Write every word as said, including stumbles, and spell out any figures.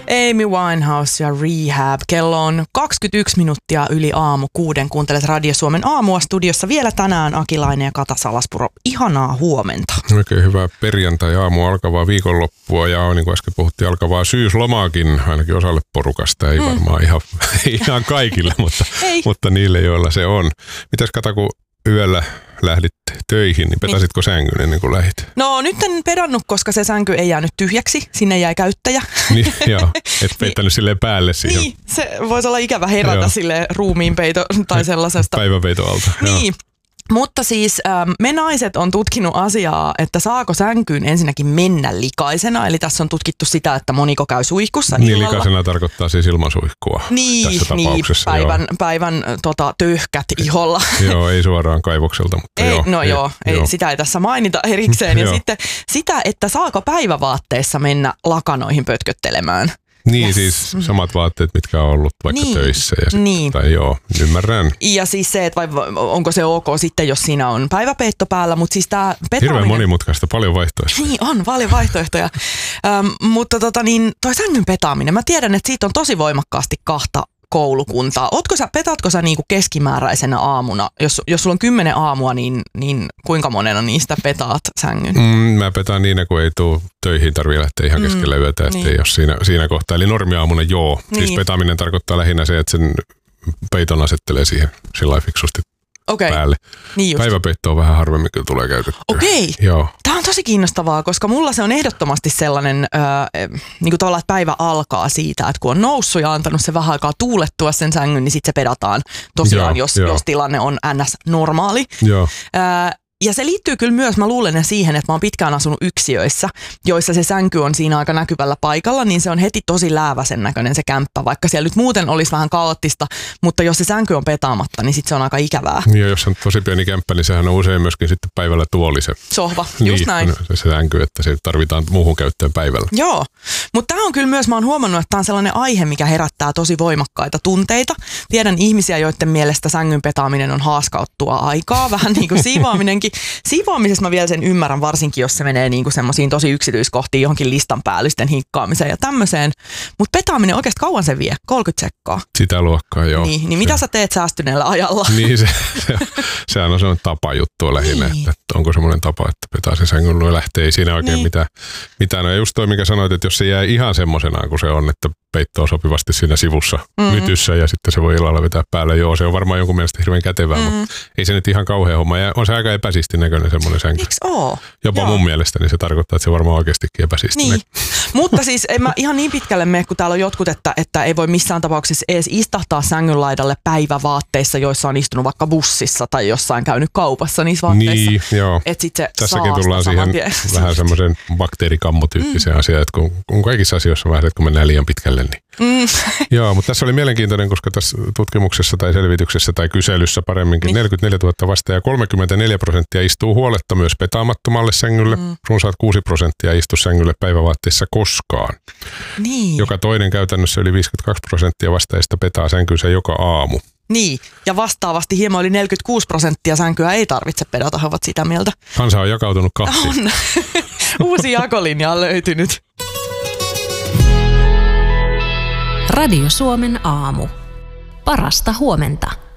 Amy Winehouse ja Rehab. Kello on kaksikymmentäyksi minuuttia yli aamu kuuden. Kuuntelet Radio Suomen aamua studiossa vielä tänään Akilainen ja Kata Salaspuro. Ihanaa huomenta. Oikein hyvää perjantai-aamu, alkavaa viikonloppua ja niin kuin äsken puhuttiin, alkavaa syyslomaakin ainakin osalle porukasta. Ei mm. varmaan ihan, ihan kaikille, mutta, mutta niille, joilla se on. Mitäs Kata, kun yöllä lähdit töihin, niin petasitko sängyn ennen kuin lähdit? No nyt en pedannut, koska se sänky ei jäänyt tyhjäksi. Sinne jäi käyttäjä. Niin, joo, et peittänyt silleen päälle siihen. Niin, se voisi olla ikävä herätä silleen ruumiinpeito tai sellaisesta. Päiväpeito alta. Niin. Joo. Mutta siis ähm, me naiset on tutkinut asiaa, että saako sänkyyn ensinnäkin mennä likaisena. Eli tässä on tutkittu sitä, että moniko käy suihkussa niin, illalla. Likaisena tarkoittaa siis ilman suihkua niin, tässä tapauksessa. Niin, päivän, joo. päivän tota, töyhkät iholla. Joo, ei suoraan kaivokselta, mutta ei, joo. No ei, joo, ei, joo, sitä ei tässä mainita erikseen. Ja sitten sitä, että saako päivävaatteessa mennä lakanoihin pötköttelemään. Niin, yes. siis samat vaatteet, mitkä on ollut vaikka niin, töissä. Ja sit, niin. Tai joo, ymmärrän. Ja siis se, että vai, onko se ok sitten, jos siinä on päiväpeitto päällä, mutta siis tämä petaaminen... Hirveän monimutkaista, paljon vaihtoehtoja. Niin, on paljon vaihtoehtoja. ähm, mutta tota niin, toi sängyn petaaminen, mä tiedän, että siitä on tosi voimakkaasti kahta koulukuntaa. Ootko sä, petaatko sä niinku keskimääräisenä aamuna? Jos, jos sulla on kymmenen aamua, niin, niin kuinka monena niistä petaat sängyn? Mm, mä petaan niin, kun ei tule töihin, tarvitse lähteä ihan keskellä mm, yötä, ettei niin. ole siinä, siinä kohtaa. Eli normiaamuna joo. Niin. Siis petaaminen tarkoittaa lähinnä se, että sen peiton asettelee siihen sillä lailla fiksusti okay. päälle. Niin päiväpeitto on vähän harvemmin, kun tulee käytettyä. Okei. Joo. Tämä on tosi kiinnostavaa, koska mulla se on ehdottomasti sellainen, äh, niin kuin tavallaan, että päivä alkaa siitä, että kun on noussut ja antanut se vähän aikaa tuulettua sen sängyn, niin sitten se pedataan tosiaan, joo, jos, jo. jos tilanne on ns. Normaali. Joo. Äh, Ja se liittyy kyllä myös, mä luulen siihen, että mä oon pitkään asunut yksiöissä, joissa se sänky on siinä aika näkyvällä paikalla, niin se on heti tosi lääväsen näköinen se kämppä, vaikka siellä nyt muuten olisi vähän kaoottista, mutta jos se sänky on petaamatta, niin sit se on aika ikävää. Ja jos on tosi pieni kämppä, niin sehän on usein myöskin sitten päivällä tuoli se. Sohva, just niin, näin. Se sänky, että se tarvitaan muuhun käyttöön päivällä. Joo, mutta tämä on kyllä myös, mä oon huomannut, että tämä on sellainen aihe, mikä herättää tosi voimakkaita tunteita. Tiedän ihmisiä, joiden mielestä sängyn petaaminen on haaskauttua aikaa, vähän niin kuin siivoaminenkin. Siivoamisessa mä vielä sen ymmärrän, varsinkin jos se menee niinku semmoisiin tosi yksityiskohtiin, johonkin listan päällisten hinkkaamiseen ja tämmöiseen. Mutta petaaminen oikeasti kauan se vie, kolmekymmentä sekkaa. Sitä luokkaa, joo. Niin, niin mitä se, sä teet säästyneellä ajalla? Niin, se, se, sehän on semmoinen tapajuttu lähinnä, niin. että, että onko semmoinen tapa, että petaa sen sängyn ja lähtee, ei siinä oikein niin. mitään. mitään. No just toi, mikä sanoit, että jos se jää ihan semmoisenaan kuin se on, että peitto on sopivasti siinä sivussa mm-hmm. mytyssä ja sitten se voi illalla vetää päälle. Joo, se on varmaan jonkun mielestä hirveän kätevää, mm-hmm. mutta ei se nyt ihan kauhean homma. Ja on se aika epäsiisti näköinen semmoinen sänky. Eiks oo? Jopa Joo. mun mielestä niin se tarkoittaa, että se varmaan oikeastikin epäsiisti niin. näköinen. Mutta siis en mä ihan niin pitkälle mene, kun täällä on jotkut, että, että ei voi missään tapauksessa edes istahtaa sängyn laidalle päivävaatteissa, joissa on istunut vaikka bussissa tai jossain käynyt kaupassa niissä vaatteissa. Niin, joo. Et sit se tässäkin tullaan siihen vähän semmoisen bakteerikammotyyppiseen mm. asiaan, että kun, kun kaikissa asioissa on vähän, että kun mennään liian pitkälle, niin mm. Joo, mutta tässä oli mielenkiintoinen, koska tässä tutkimuksessa tai selvityksessä tai kyselyssä paremminkin niin. neljäkymmentäneljätuhatta vasta ja kolmekymmentäneljä prosenttia istuu huoletta myös petaamattomalle sängylle. Mm. Runsaat kuusi prosenttia istuu sängylle päivävaatteissa koskaan. Niin. Joka toinen käytännössä yli viisikymmentäkaksi prosenttia vastaajista petaa sänkynsä joka aamu. Niin, ja vastaavasti hieman yli neljäkymmentäkuusi prosenttia sänkyä ei tarvitse pedata, he ovat sitä mieltä. Kansa on jakautunut kahteen. On. Uusi jakolinja on löytynyt. Radio Suomen aamu. Parasta huomenta.